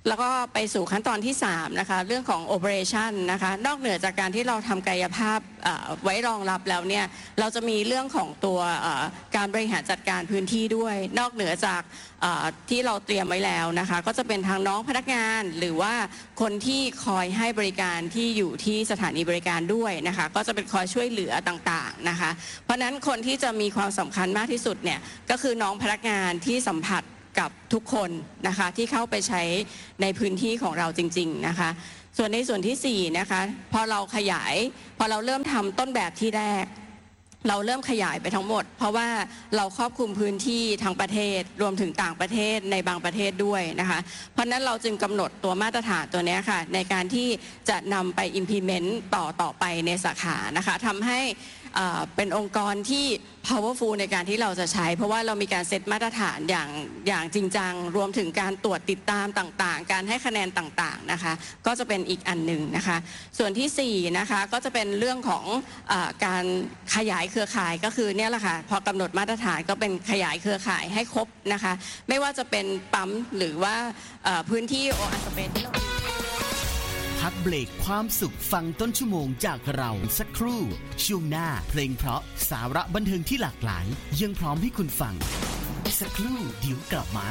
แล้วก็ไปสู่ขั้นตอนที่3นะคะเรื่องของ operation นะคะนอกเหนือจากการที่เราทำกายภาพไว้รองรับแล้วเนี่ยเราจะมีเรื่องของตัวการบริหารจัดการพื้นที่ด้วยนอกเหนือจากที่เราเตรียมไว้แล้วนะคะก็จะเป็นทางน้องพนักงานหรือว่าคนที่คอยให้บริการที่อยู่ที่สถานีบริการด้วยนะคะก็จะเป็นคอยช่วยเหลือต่างๆนะคะเพราะฉะนั้นคนที่จะมีความสำคัญมากที่สุดเนี่ยก็คือน้องพนักงานที่สัมผัสกับทุกคนนะคะที่เข้าไปใช้ในพื้นที่ของเราจริงๆนะคะส่วนในส่วนที่4นะคะพอเราเริ่มทำต้นแบบที่แรกเราเริ่มขยายไปทั้งหมดเพราะว่าเราครอบคลุมพื้นที่ทั้งประเทศรวมถึงต่างประเทศในบางประเทศด้วยนะคะเพราะนั้นเราจึงกำหนดตัวมาตรฐานตัวนี้ค่ะในการที่จะนำไป implement ต่อไปในสาขานะคะทำให้เป็นองค์กรที่ powerful ในการที่เราจะใช้เพราะว่าเรามีการเซตมาตรฐานอย่างจริงจังรวมถึงการตรวจติดตามต่างๆการให้คะแนนต่างๆนะคะก็จะเป็นอีกอันหนึ่งนะคะส่วนที่4นะคะก็จะเป็นเรื่องของการขยายเครือข่ายก็คือเนี่ยแหละค่ะพอกำหนดมาตรฐานก็เป็นขยายเครือข่ายให้ครบนะคะไม่ว่าจะเป็นปั๊มหรือว่าพื้นที่OR Spaceที่เราพักเบรกความสุขฟังต้นชั่วโมงจากเราสักครู่ช่วงหน้าเพลงเพราะสาระบันเทิงที่หลากหลายยังพร้อมให้คุณฟังสักครู่เดี๋ยวกลับมา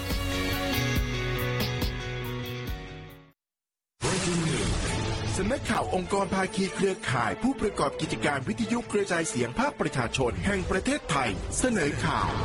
สำนักข่าวองค์กรภาคีเครือข่ายผู้ประกอบกิจการวิทยุกระจายเสียงภาคประชาชนแห่งประเทศไทยเสนอข่าว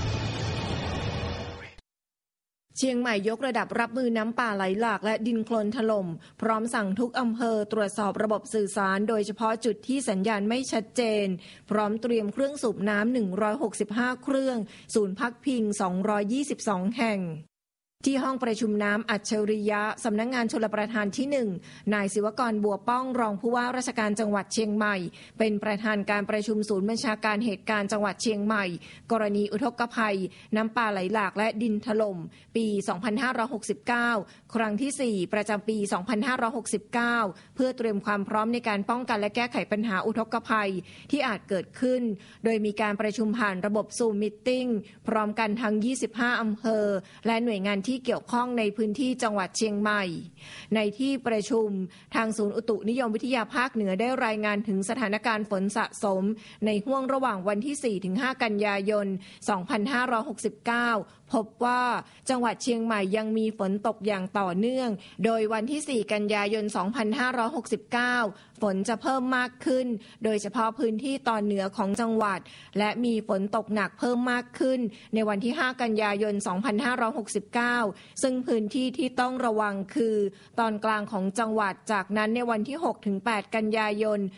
เชียงใหม่ยกระดับรับมือน้ำป่าไหลหลากและดินโคลนถล่มพร้อมสั่งทุกอำเภอตรวจสอบระบบสื่อสารโดยเฉพาะจุดที่สัญญาณไม่ชัดเจนพร้อมเตรียมเครื่องสูบน้ำ165เครื่องศูนย์พักพิง222แห่งที่ห้องประชุมน้ำอัจฉริยะสำนักงานชลประทานที่1นายศิวกรบัวป้องรองผู้ว่าราชการจังหวัดเชียงใหม่เป็นประธานการประชุมศูนย์บัญชาการเหตุการณ์จังหวัดเชียงใหม่กรณีอุทกภัยน้ำป่าไหลหลากและดินถล่มปี2569ครั้งที่4ประจำปี2569เพื่อเตรียมความพร้อมในการป้องกันและแก้ไขปัญหาอุทกภัยที่อาจเกิดขึ้นโดยมีการประชุมผ่านระบบซูมมีตติ้งพร้อมกันทั้ง25อำเภอและหน่วยงานที่เกี่ยวข้องในพื้นที่จังหวัดเชียงใหม่ในที่ประชุมทางศูนย์อุตุนิยมวิทยาภาคเหนือได้รายงานถึงสถานการณ์ฝนสะสมในห้วงระหว่างวันที่ 4-5 กันยายน 2569พบว่าจังหวัดเชียงใหม่ยังมีฝนตกอย่างต่อเนื่องโดยวันที่ 4 กันยายน 2569ฝนจะเพิ่มมากขึ้นโดยเฉพาะพื้นที่ตอนเหนือของจังหวัดและมีฝนตกหนักเพิ่มมากขึ้นในวันที่ 5 กันยายน 2569ซึ่งพื้นที่ที่ต้องระวังคือตอนกลางของจังหวัดจากนั้นในวันที่ 6-8 กันยายน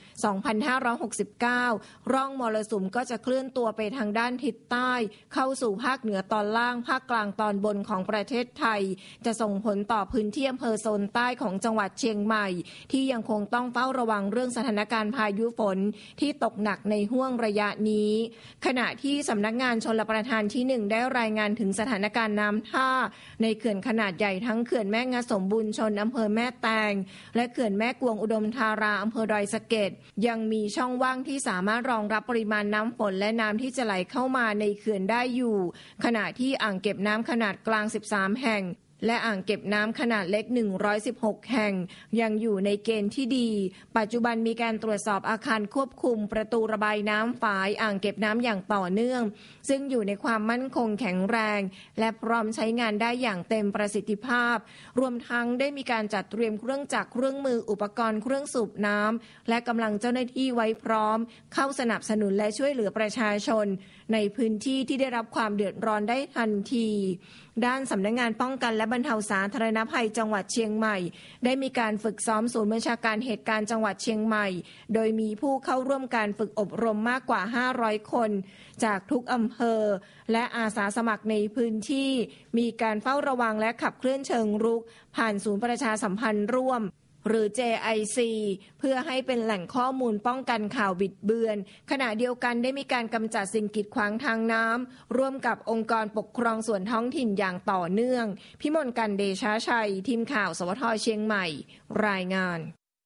2569ร่องมรสุมก็จะเคลื่อนตัวไปทางด้านทิศใต้เข้าสู่ภาคเหนือตอนล่างภาคกลางตอนบนของประเทศไทยจะส่งผลต่อพื้นที่อำเภอโซนใต้ของจังหวัดเชียงใหม่ที่ยังคงต้องเฝ้าระวังเรื่องสถานการณ์พายุฝนที่ตกหนักในห้วงระยะนี้ขณะที่สำนักงานชลประทานที่1ได้รายงานถึงสถานการณ์น้ำท่าในเขื่อนขนาดใหญ่ทั้งเขื่อนแม่งาสมบูรณ์ชนอำเภอแม่แตงและเขื่อนแม่กวงอุดมธาราอำเภอดอยสะเก็ดยังมีช่องว่างที่สามารถรองรับปริมาณน้ำฝนและน้ำที่จะไหลเข้ามาในเขื่อนได้อยู่ขณะที่อ่างเก็บน้ำขนาดกลาง13แห่งและอ่างเก็บน้ำขนาดเล็ก116แห่งยังอยู่ในเกณฑ์ที่ดีปัจจุบันมีการตรวจสอบอาคารควบคุมประตูระบายน้ำฝายอ่างเก็บน้ำอย่างต่อเนื่องซึ่งอยู่ในความมั่นคงแข็งแรงและพร้อมใช้งานได้อย่างเต็มประสิทธิภาพรวมทั้งได้มีการจัดเตรียมเครื่องจักรเครื่องมืออุปกรณ์เครื่องสูบน้ำและกำลังเจ้าหน้าที่ไว้พร้อมเข้าสนับสนุนและช่วยเหลือประชาชนในพื้นที่ที่ได้รับความเดือดร้อนได้ทันทีด้านสำนักงานป้องกันและบรรเทาสาธารณภัยจังหวัดเชียงใหม่ได้มีการฝึกซ้อมศูนย์บัญชาการเหตุการณ์จังหวัดเชียงใหม่โดยมีผู้เข้าร่วมการฝึกอบรมมากกว่า500คนจากทุกอำเภอและอาสาสมัครในพื้นที่มีการเฝ้าระวังและขับเคลื่อนเชิงรุกผ่านศูนย์ประชาสัมพันธ์ร่วมหรือ JIC เพื่อให้เป็นแหล่งข้อมูลป้องกันข่าวบิดเบือนขณะเดียวกันได้มีการกำจัดสิ่งกีดขวางทางน้ำร่วมกับองค์กรปกครองส่วนท้องถิ่นอย่างต่อเนื่องพิมลกรรณ์ เดชาชัยทีมข่าวสวท.เชียงใหม่รายงาน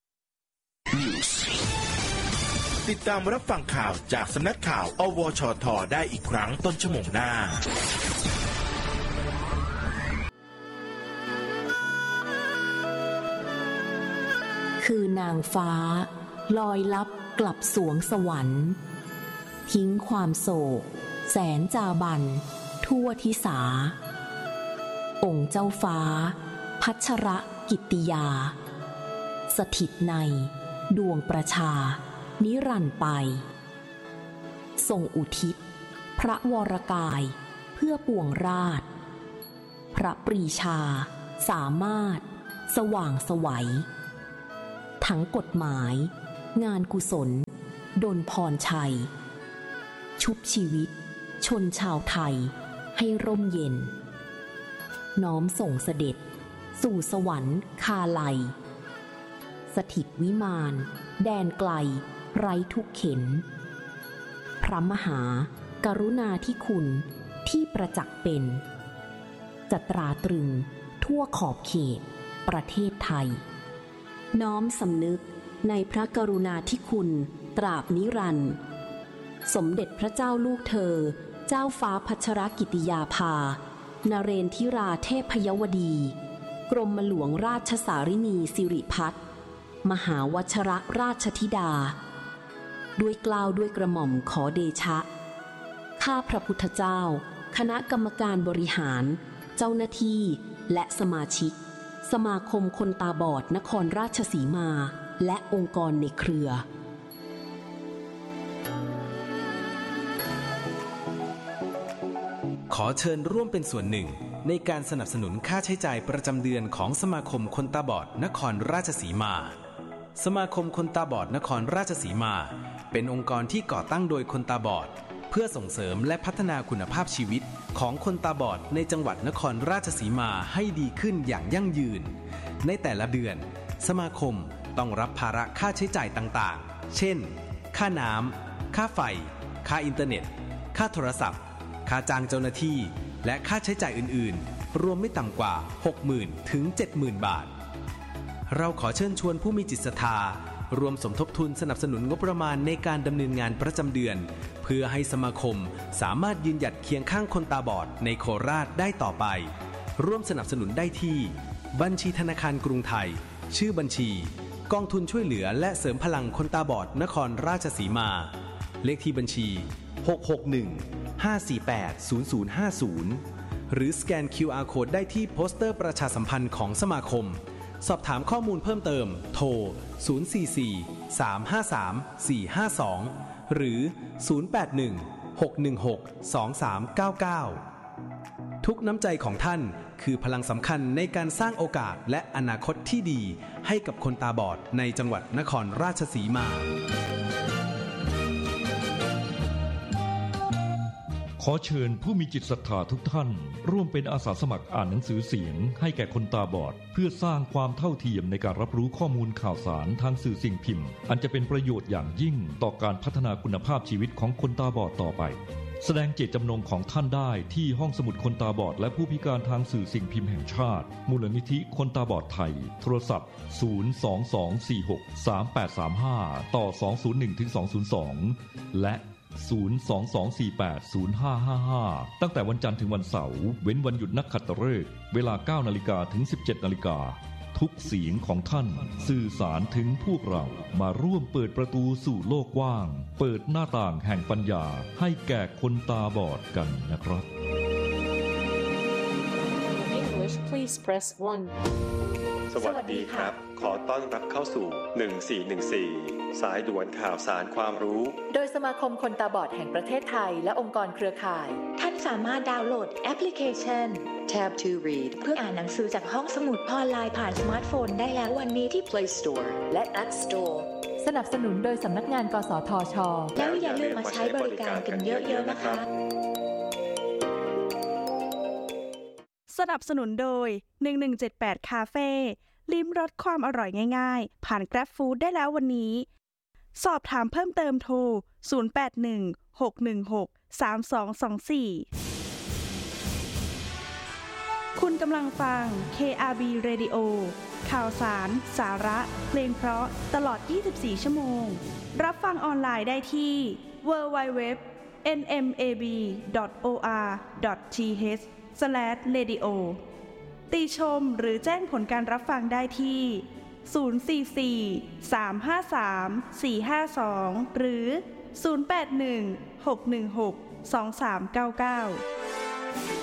ติดตามรับฟังข่าวจากสำนักข่าวอวชท.ได้อีกครั้งต้นชั่วโมงหน้าคือนางฟ้าลอยลับกลับสวงสวรรค์ทิ้งความโศกแสนจาบันทั่วทิสาองค์เจ้าฟ้าพัชรกิตติยาสถิตในดวงประชานิรันดร์ไปทรงอุทิศพระวรกายเพื่อปวงราชพระปรีชาสามารถสว่างไสวทั้งกฎหมายงานกุศลดลพรชัยชุบชีวิตชนชาวไทยให้ร่มเย็นน้อมส่งเสด็จสู่สวรรค์คาไลสถิตวิมานแดนไกลไร้ทุกเข็นพระมหากรุณาธิคุณที่ประจักษ์เป็นจะตราตรึงทั่วขอบเขตประเทศไทยน้อมสำนึกในพระกรุณาธิคุณตราบนิรันดร์สมเด็จพระเจ้าลูกเธอเจ้าฟ้าพัชรกิติยาภานเรนทิราเทพยวดีกรมหลวงราชสารินีสิริพัฒน์มหาวชรราชธิดาด้วยเกล้าด้วยกระหม่อมขอเดชะข้าพระพุทธเจ้าคณะกรรมการบริหารเจ้าหน้าที่และสมาชิกสมาคมคนตาบอดนครราชสีมาและองค์กรในเครือขอเชิญร่วมเป็นส่วนหนึ่งในการสนับสนุนค่าใช้จ่ายประจำเดือนของสมาคมคนตาบอดนครราชสีมาสมาคมคนตาบอดนครราชสีมาเป็นองค์กรที่ก่อตั้งโดยคนตาบอดเพื่อส่งเสริมและพัฒนาคุณภาพชีวิตของคนตาบอดในจังหวัดนครราชสีมาให้ดีขึ้นอย่างยั่งยืนในแต่ละเดือนสมาคมต้องรับภาระค่าใช้จ่ายต่างๆเช่นค่าน้ำค่าไฟค่าอินเทอร์เน็ตค่าโทรศัพท์ค่าจ้างเจ้าหน้าที่และค่าใช้จ่ายอื่นๆรวมไม่ต่ำกว่า 60,000 ถึง 70,000 บาทเราขอเชิญชวนผู้มีจิตศรัทธารวมสมทบทุนสนับสนุนงบประมาณในการดำเนินงานประจำเดือนเพื่อให้สมาคมสามารถยืนหยัดเคียงข้างคนตาบอดในโคราชได้ต่อไปร่วมสนับสนุนได้ที่บัญชีธนาคารกรุงไทยชื่อบัญชีกองทุนช่วยเหลือและเสริมพลังคนตาบอดนครราชสีมาเลขที่บัญชี661-548-0050หรือสแกน QR Code ได้ที่โปสเตอร์ประชาสัมพันธ์ของสมาคมสอบถามข้อมูลเพิ่มเติมโทร044-353-452หรือ081-616-2399ทุกน้ำใจของท่านคือพลังสำคัญในการสร้างโอกาสและอนาคตที่ดีให้กับคนตาบอดในจังหวัดนครราชสีมาขอเชิญผู้มีจิตศรัทธาทุกท่านร่วมเป็นอาสาสมัครอ่านหนังสือเสียงให้แก่คนตาบอดเพื่อสร้างความเท่าเทียมในการรับรู้ข้อมูลข่าวสารทางสื่อสิ่งพิมพ์อันจะเป็นประโยชน์อย่างยิ่งต่อการพัฒนาคุณภาพชีวิตของคนตาบอดต่อไปแสดงเจตจำนงของท่านได้ที่ห้องสมุดคนตาบอดและผู้พิการทางสื่อสิ่งพิมพ์แห่งชาติมูลนิธิคนตาบอดไทยโทรศัพท์022463835ต่อ201-202และ022480555ตั้งแต่วันจันทร์ถึงวันเสาร์เว้นวันหยุดนักขัตฤกษ์เวลา 9 นาฬิกาถึง 17 นาฬิกาทุกเสียงของท่านสื่อสารถึงพวกเรามาร่วมเปิดประตูสู่โลกกว้างเปิดหน้าต่างแห่งปัญญาให้แก่คนตาบอดกันนะครับ English please press 1 สวัสดีครับขอต้อนรับเข้าสู่1414สายด่วนข่าวสารความรู้โดยสมาคมคนตาบอดแห่งประเทศไทยและองค์กรเครือข่ายท่านสามารถดาวน์โหลดแอปพลิเคชัน Tab to Read เพื่ออ่านหนังสือจากห้องสมุดออนไลน์ผ่านสมาร์ทโฟนได้แล้ววันนี้ที่ Play Store และ App Store สนับสนุนโดยสำนักงานกสทช.แล้วอย่าลืมมาใช้บริการกันเยอะๆนะคะสนับสนุนโดย1178คาเฟ่ลิ้มรสความอร่อยง่ายๆผ่าน Grab Food ได้แล้ววันนี้สอบถามเพิ่มเติมโทร0816163224คุณกำลังฟัง KRB Radio ข่าวสารสาระเพลงเพราะตลอด24ชั่วโมงรับฟังออนไลน์ได้ที่ www.nmab.or.th/radio ติชมหรือแจ้งผลการรับฟังได้ที่ 044-353-452 หรือ 081-616-2399